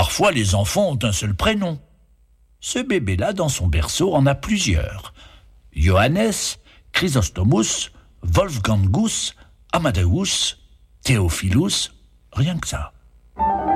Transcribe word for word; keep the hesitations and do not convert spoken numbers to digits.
Parfois, les enfants ont un seul prénom. Ce bébé-là, dans son berceau, en a plusieurs. Johannes, Chrysostomus, Wolfgangus, Amadeus, Théophilus, rien que ça.